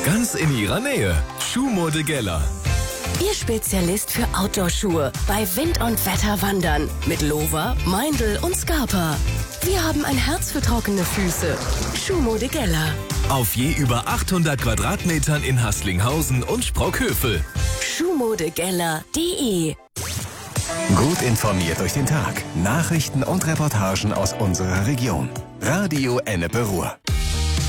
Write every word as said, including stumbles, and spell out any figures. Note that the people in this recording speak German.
Ganz in Ihrer Nähe. Schuhmode Geller. Ihr Spezialist für Outdoor-Schuhe. Bei Wind und Wetter wandern. Mit Lover, Meindl und Scarpa. Wir haben ein Herz für trockene Füße. Schuhmode Geller. Auf je über achthundert Quadratmetern in Haßlinghausen und Sprockhövel. Schuhmodegeller punkt de. Gut informiert durch den Tag. Nachrichten und Reportagen aus unserer Region. Radio Ennepe Ruhr.